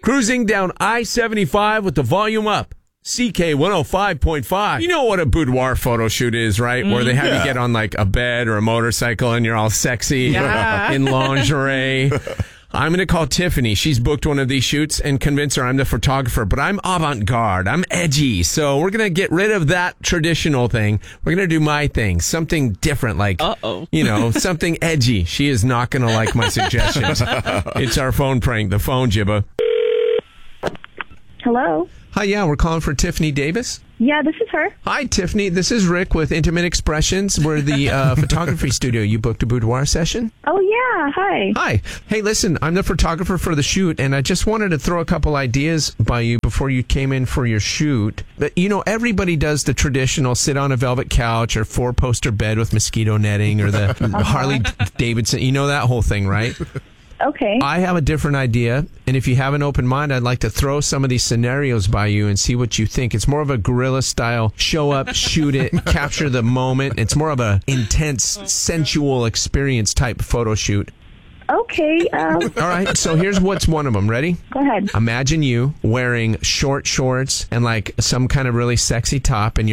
Cruising down I-75 with the volume up. CK 105.5. You know what a boudoir photo shoot is, right? Where they have you get on like a bed or a motorcycle and you're all sexy in lingerie. I'm going to call Tiffany. She's booked one of these shoots and convince her I'm the photographer, but I'm avant-garde. I'm edgy. So we're going to get rid of that traditional thing. We're going to do my thing, something different, like, something edgy. She is not going to like my suggestions. It's our phone prank, the phone jibba. Hello? Hi, yeah, we're calling for Tiffany Davis. Yeah, this is her. Hi, Tiffany. This is Rick with Intimate Expressions. We're the photography studio. You booked a boudoir session? Oh, yeah. Hi. Hi. Hey, listen, I'm the photographer for the shoot, and I just wanted to throw a couple ideas by you before you came in for your shoot. But, everybody does the traditional sit on a velvet couch or 4-poster bed with mosquito netting or the Harley Davidson. You know that whole thing, right? Okay. I have a different idea, and if you have an open mind, I'd like to throw some of these scenarios by you and see what you think. It's more of a guerrilla style, show up, shoot it, capture the moment. It's more of a intense, sensual experience type photo shoot. Okay. All right, so here's what's one of them. Ready? Go ahead. Imagine you wearing short shorts and like some kind of really sexy top, and